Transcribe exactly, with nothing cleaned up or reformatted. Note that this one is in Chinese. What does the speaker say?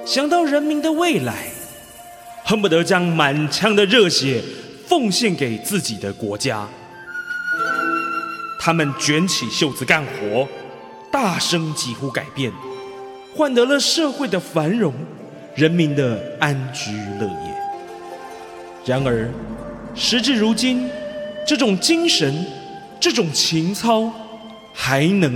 想到人民的未来，恨不得将满腔的热血奉献给自己的国家。他们卷起袖子干活，大声疾呼改变，换得了社会的繁荣，人民的安居乐业。然而，时至如今，这种精神，这种情操，还能